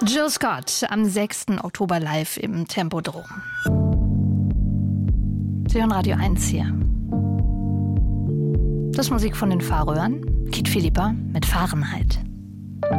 Jill Scott am 6. Oktober live im Tempodrom. Sie hören Radio 1 hier. Das ist Musik von den Färöern. Kid Philippa mit Fahrenheit.